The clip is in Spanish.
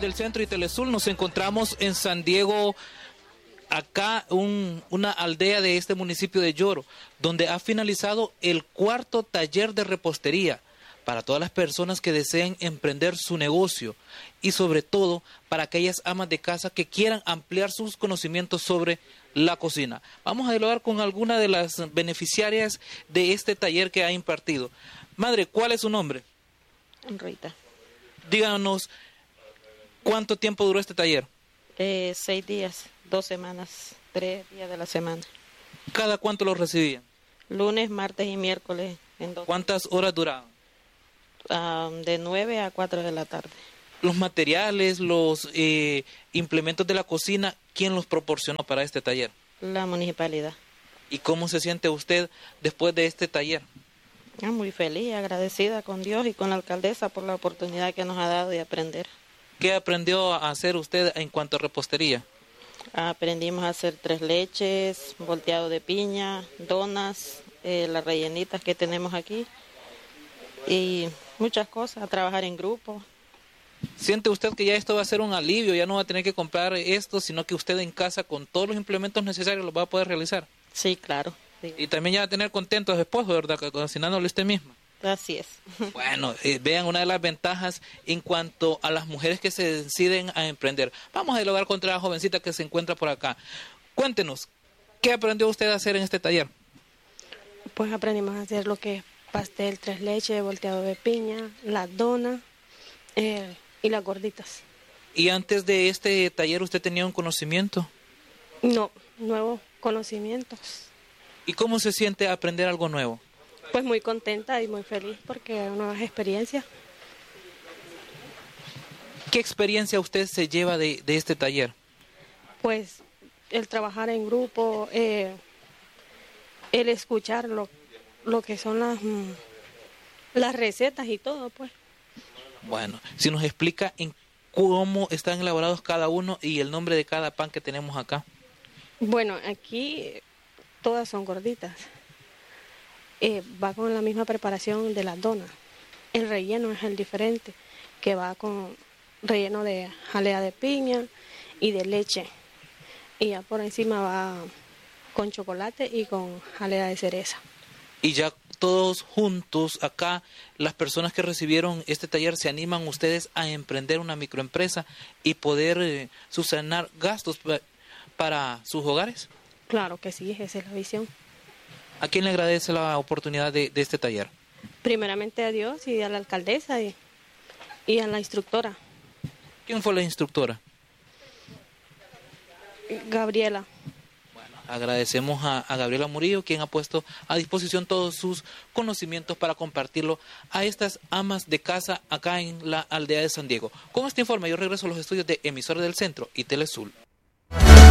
del Centro y Telesul, nos encontramos en San Diego, acá una aldea de este municipio de Yoro, donde ha finalizado el cuarto taller de repostería para todas las personas que deseen emprender su negocio y sobre todo para aquellas amas de casa que quieran ampliar sus conocimientos sobre la cocina. Vamos a dialogar con alguna de las beneficiarias de este taller que ha impartido. Madre, ¿cuál es su nombre? Rita. Díganos, ¿cuánto tiempo duró este taller? 6 días, 2 semanas, 3 días de la semana. ¿Cada cuánto lo recibían? Lunes, martes y miércoles. ¿Cuántas horas duraban? De 9 a 4 de la tarde. Los materiales, los implementos de la cocina, ¿quién los proporcionó para este taller? La municipalidad. ¿Y cómo se siente usted después de este taller? Muy feliz, agradecida con Dios y con la alcaldesa por la oportunidad que nos ha dado de aprender. ¿Qué aprendió a hacer usted en cuanto a repostería? Aprendimos a hacer 3 leches, volteado de piña, donas, las rellenitas que tenemos aquí y muchas cosas, a trabajar en grupo. ¿Siente usted que ya esto va a ser un alivio? Ya no va a tener que comprar esto, sino que usted en casa con todos los implementos necesarios los va a poder realizar. Sí, claro. Sí. Y también ya va a tener contentos a su esposo, ¿verdad? Cocinándole usted misma. Así es. Bueno, vean una de las ventajas en cuanto a las mujeres que se deciden a emprender. Vamos a dialogar contra la jovencita que se encuentra por acá. Cuéntenos, ¿qué aprendió usted a hacer en este taller? Pues aprendimos a hacer lo que es pastel, 3 leches, volteado de piña, las donas y las gorditas. ¿Y antes de este taller usted tenía un conocimiento? No, nuevos conocimientos. ¿Y cómo se siente aprender algo nuevo? Pues muy contenta y muy feliz porque nuevas experiencias. ¿Qué experiencia usted se lleva de este taller? Pues el trabajar en grupo, el escuchar lo que son las recetas y todo, pues. Bueno, si nos explica en cómo están elaborados cada uno y el nombre de cada pan que tenemos acá. Bueno, aquí todas son gorditas. Va con la misma preparación de las donas. El relleno es el diferente, que va con relleno de jalea de piña y de leche. Y ya por encima va con chocolate y con jalea de cereza. Y ya todos juntos acá, las personas que recibieron este taller, ¿se animan ustedes a emprender una microempresa y poder subsanar gastos para sus hogares? Claro que sí, esa es la visión. ¿A quién le agradece la oportunidad de este taller? Primeramente a Dios y a la alcaldesa y a la instructora. ¿Quién fue la instructora? Gabriela. Bueno, agradecemos a Gabriela Murillo, quien ha puesto a disposición todos sus conocimientos para compartirlo a estas amas de casa acá en la aldea de San Diego. Con este informe yo regreso a los estudios de Emisora del Centro y Telesul.